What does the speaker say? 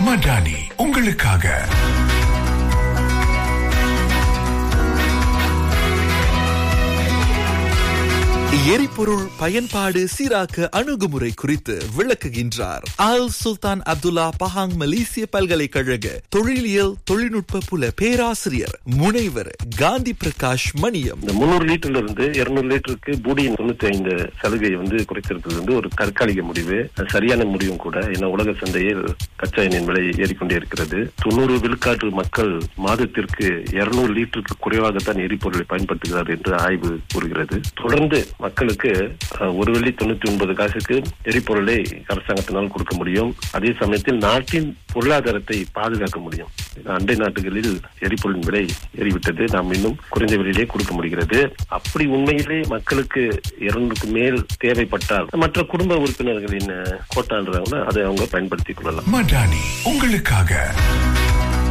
மடானி உங்களுக்காக. எரிபொருள் பயன்பாடு சீராக்க அணுகுமுறை குறித்து விளக்குகின்றார் ஆல் சுல்தான் அப்துல்லா பஹாங் மலேசிய பல்கலைக்கழக தொழிலியல் தொழில்நுட்ப புல பேராசிரியர் முனைவர் காந்தி பிரகாஷ் மணியம். 300 லிட்டர்ல இருந்து 200 லிட்டருக்கு பூடியின் 95 சலுகையை குறைத்திருக்கிறது ஒரு தற்காலிக முடிவு. சரியான முடிவும் கூட. ஏன்னா உலக சந்தையில் கச்சா எண்ணெயின் விலை ஏறிக்கொண்டே இருக்கிறது. 90 விழுக்காட்டு மக்கள் மாதத்திற்கு 200 லிட்டருக்கு குறைவாகத்தான் எரிபொருளை பயன்படுத்துகிறார் என்று ஆய்வு கூறுகிறது. தொடர்ந்து மக்களுக்கு 1 வெள்ளி 99 காசுக்கு எரிபொருளை அரசாங்கத்தினால் கொடுக்க முடியும். அதே சமயத்தில் நாட்டின் பொருளாதாரத்தை பாதுகாக்க முடியும். அண்டை நாட்டுகளில் எரிபொருளின் விலை ஏறிவிட்டது. நாம் இன்னும் குறைந்த விலையிலே கொடுக்க முடிகிறது. அப்படி உண்மையிலே மக்களுக்கு 200க்கு மேல் தேவைப்பட்டால் மற்ற குடும்ப உறுப்பினர்களின் கோட்டான்றவங்க அதை அவங்க பயன்படுத்திக் கொள்ளலாம். மடானி உங்களுக்காக.